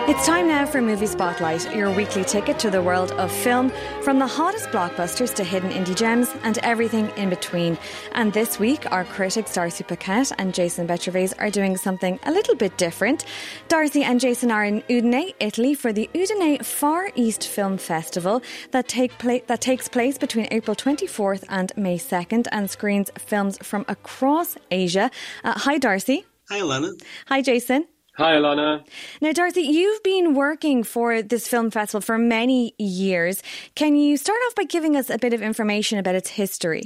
It's time now for Movie Spotlight, your weekly ticket to the world of film, from the hottest blockbusters to hidden indie gems and everything in between. And this week, our critics Darcy Paquette and Jason Betrovaise are doing something a little bit different. Darcy and Jason are in Udine, Italy, for the Udine Far East Film Festival that takes place between April 24th and May 2nd and screens films from across Asia. Hi, Darcy. Hi, Alana. Hi, Jason. Hi, Alana. Now, Darcy, you've been working for this film festival for many years. Can you start off by giving us a bit of information about its history?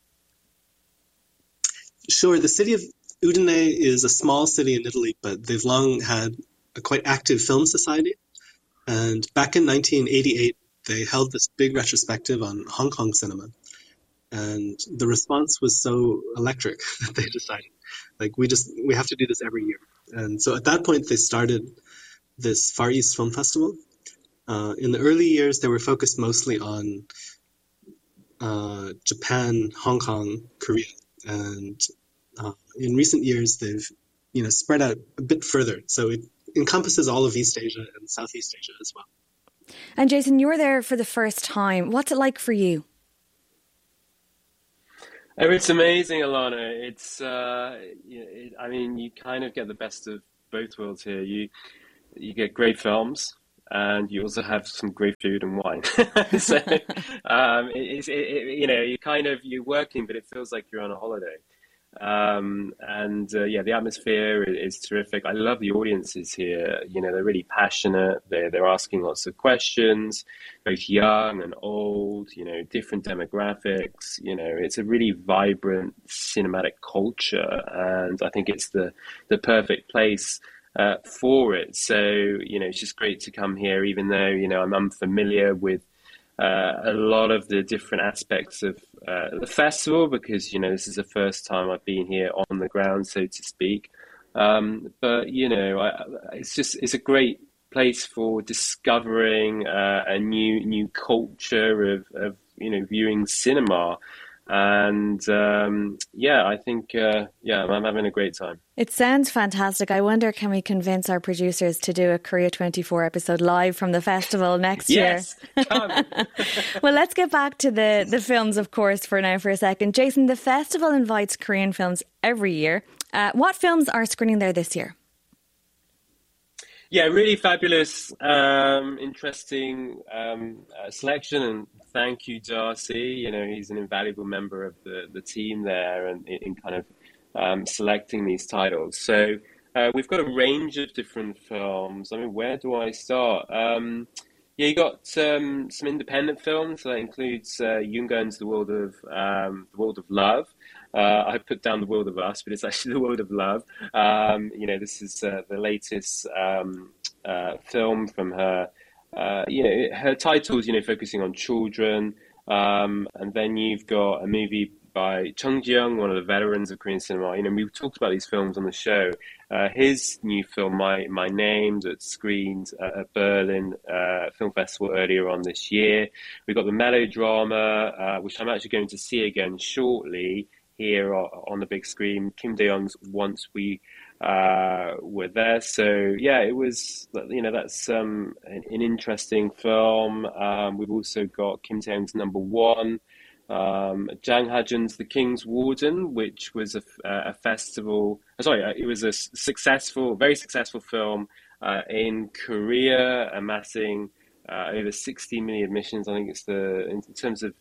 Sure. The city of Udine is a small city in Italy, but they've long had a quite active film society. And back in 1988, they held this big retrospective on Hong Kong cinema. And the response was so electric that they decided, we have to do this every year. And so at that point, they started this Far East Film Festival. In the early years, they were focused mostly on Japan, Hong Kong, Korea. And in recent years, they've spread out a bit further. So it encompasses all of East Asia and Southeast Asia as well. And Jason, you're there for the first time. What's it like for you? Oh, it's amazing, Alana. It's, you kind of get the best of both worlds here. You get great films, and you also have some great food and wine. So, you're working, but it feels like you're on a holiday. The atmosphere is terrific. I love the audiences here. They're really passionate. They're asking lots of questions, both young and old, different demographics. It's a really vibrant cinematic culture, and I think it's the perfect place for it. So, it's just great to come here, even though, I'm unfamiliar with a lot of the different aspects of the festival, because this is the first time I've been here on the ground, so to speak. It's a great place for discovering a new culture of viewing cinema. And I think I'm having a great time. It sounds fantastic. I wonder, can we convince our producers to do a Korea 24 episode live from the festival next year? Yes, come. Well, let's get back to the films, of course, for a second. Jason, the festival invites Korean films every year. What films are screening there this year? Yeah, really fabulous, interesting selection, and thank you, Darcy. He's an invaluable member of the team there, and in kind of selecting these titles. So we've got a range of different films. I mean, where do I start? You got some independent films. So that includes Yoon Gun's The World of Love. I put down The World of Us, but it's actually The World of Love. This is the latest film from her. Her titles, focusing on children. And then you've got a movie by Chung Ji-young, one of the veterans of Korean cinema. We've talked about these films on the show. His new film, My Name, that screened at Berlin Film Festival earlier on this year. We've got the melodrama, which I'm actually going to see again shortly here on the big screen, Kim Dae-young's Once We Were There. So, yeah, it was, that's an interesting film. We've also got Kim Tae-young's Number One, Jang Ha-jun's The King's Warden, which was a festival. It was a very successful film in Korea, amassing over 60 million admissions. I think it's in terms of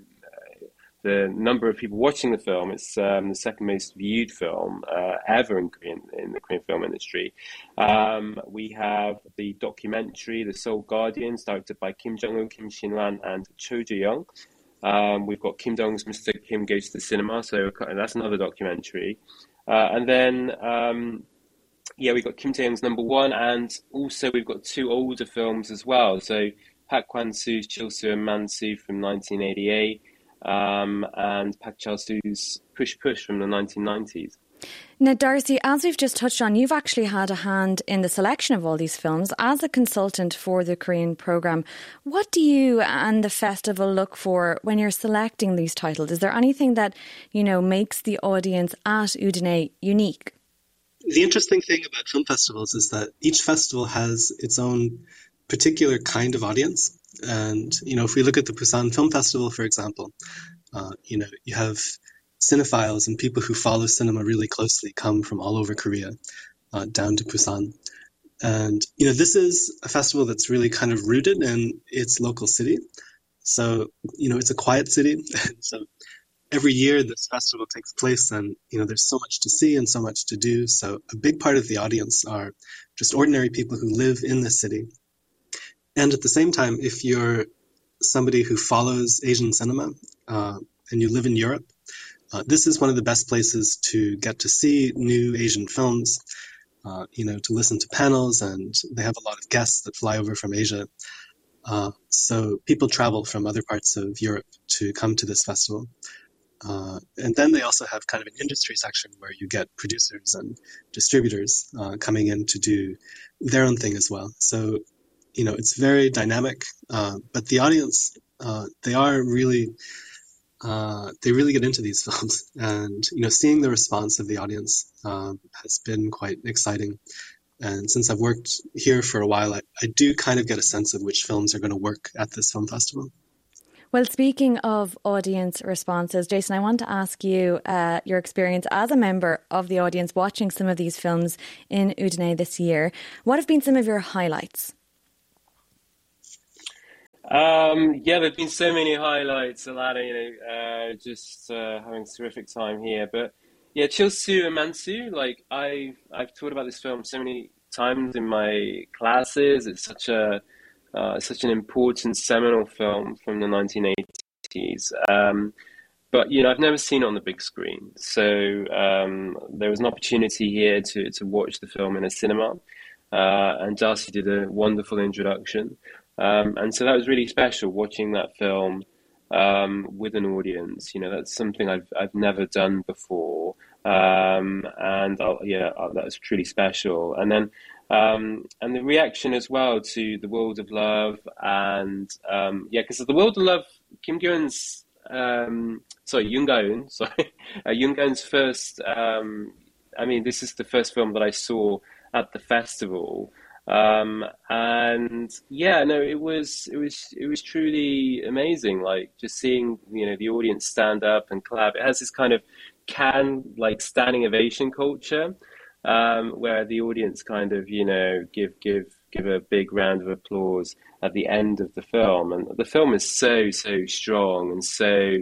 the number of people watching the film, it's the second most viewed film ever in the Korean film industry. We have the documentary, The Seoul Guardians, directed by Kim Jong-un, Kim Shin-wan, and Cho Ju-young. We've got Kim Dong's Mr. Kim Goes to the Cinema, so that's another documentary. And then, we've got Kim Tae-young's Number One, and also we've got two older films as well. So Park Kwan-soo's Chil-soo and Man-soo from 1988, and Park Chal-soo's Push Push from the 1990s. Now, Darcy, as we've just touched on, you've actually had a hand in the selection of all these films. As a consultant for the Korean programme, what do you and the festival look for when you're selecting these titles? Is there anything that, makes the audience at Udine unique? The interesting thing about film festivals is that each festival has its own particular kind of audience. And, if we look at the Busan Film Festival, for example, you have cinephiles and people who follow cinema really closely come from all over Korea down to Busan. And, this is a festival that's really kind of rooted in its local city. So, it's a quiet city. So every year this festival takes place and, there's so much to see and so much to do. So a big part of the audience are just ordinary people who live in the city. And at the same time, if you're somebody who follows Asian cinema and you live in Europe, this is one of the best places to get to see new Asian films, to listen to panels, and they have a lot of guests that fly over from Asia. So people travel from other parts of Europe to come to this festival. And then they also have kind of an industry section where you get producers and distributors coming in to do their own thing as well. So, it's very dynamic, but the audience, they really get into these films. And, seeing the response of the audience has been quite exciting. And since I've worked here for a while, I do kind of get a sense of which films are going to work at this film festival. Well, speaking of audience responses, Jason, I want to ask you your experience as a member of the audience watching some of these films in Udine this year. What have been some of your highlights? There have been so many highlights, Alana, just having a terrific time here. But yeah, Chilsu and Mansu, I've taught about this film so many times in my classes. It's such an important seminal film from the 1980s. But, I've never seen it on the big screen. So there was an opportunity here to watch the film in a cinema. And Darcy did a wonderful introduction. And so that was really special, watching that film with an audience. That's something I've never done before. That was truly special. And then and the reaction as well to The World of Love, and because The World of Love, Yoon Ga-eun, Yoon Ga-eun's first. This is the first film that I saw at the festival, it was truly amazing. Like just seeing the audience stand up and clap. It has this kind of standing ovation culture. Where the audience kind of, give a big round of applause at the end of the film. And the film is so strong and so,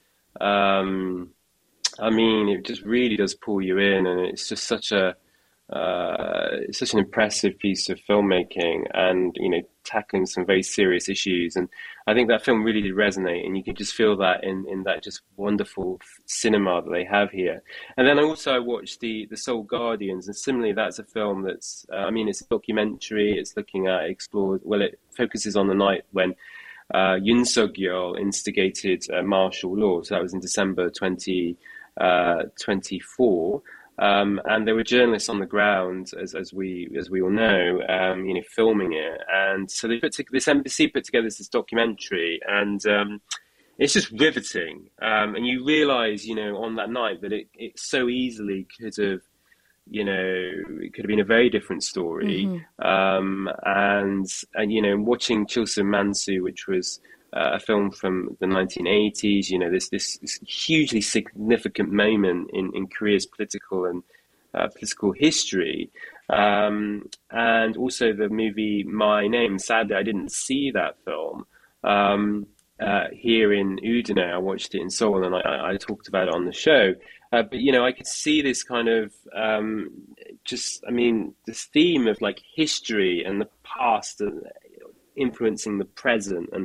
it just really does pull you in, and it's just such an impressive piece of filmmaking, and tackling some very serious issues. And I think that film really did resonate, and you can just feel that in that just wonderful cinema that they have here. And then I watched the Seoul Guardians, and similarly that's a film that's it's a documentary. It's looking at it focuses on the night when Yoon Suk-yeol instigated martial law. So that was in December 2024. And there were journalists on the ground, as we all know, filming it. And so this embassy put together this documentary, and it's just riveting. And you realise, on that night that it so easily could have, it could have been a very different story. Mm-hmm. And watching Chilsun Mansu, which was a film from the 1980s, this hugely significant moment in Korea's political and political history, and also the movie My Name. Sadly, I didn't see that film here in Udine. I watched it in Seoul, and I talked about it on the show. But I could see this kind of this theme of history and the past influencing the present, and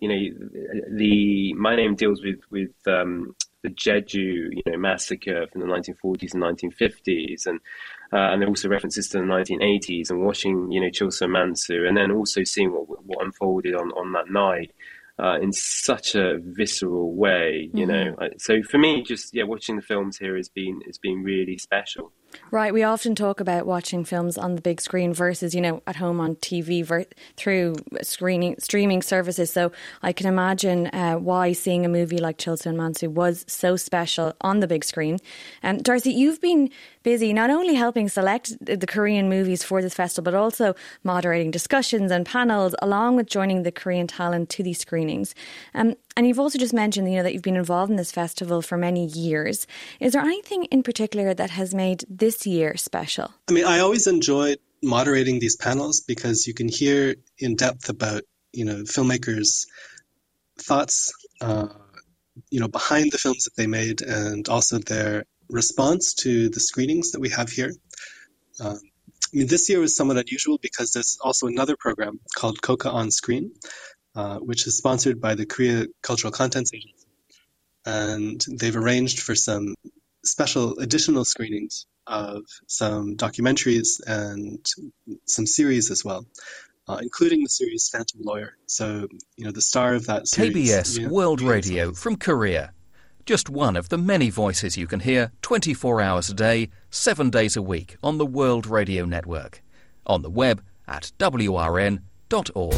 My Name deals with the Jeju massacre from the 1940s and 1950s, and there are also references to the 1980s, and watching Chilsun Mansu, and then also seeing what unfolded on that night in such a visceral way. So for me, just watching the films here has been really special. Right, we often talk about watching films on the big screen versus, at home on TV through streaming services. So I can imagine why seeing a movie like Chilsa and Mansu was so special on the big screen. Darcy, you've been busy not only helping select the Korean movies for this festival, but also moderating discussions and panels, along with joining the Korean talent to these screenings. And you've also just mentioned, that you've been involved in this festival for many years. Is there anything in particular that has made this year special? I mean, I always enjoyed moderating these panels because you can hear in depth about, filmmakers' thoughts, behind the films that they made, and also their response to the screenings that we have here. This year was somewhat unusual because there's also another program called Koka on Screen, which is sponsored by the Korea Cultural Contents Agency. And they've arranged for some special additional screenings of some documentaries and some series as well, including the series Phantom Lawyer. So, the star of that series... KBS World Radio from Korea. Just one of the many voices you can hear 24 hours a day, 7 days a week on the World Radio Network. On the web at wrn.org.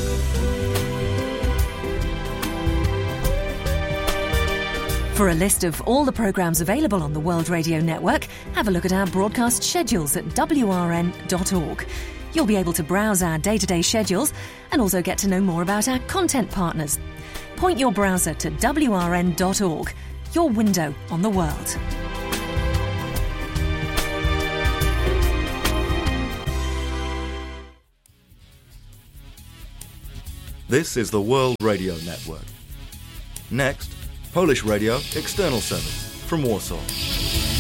For a list of all the programmes available on the World Radio Network, have a look at our broadcast schedules at wrn.org. You'll be able to browse our day-to-day schedules and also get to know more about our content partners. Point your browser to wrn.org, your window on the world. This is the World Radio Network. Next, Polish Radio External Service from Warsaw.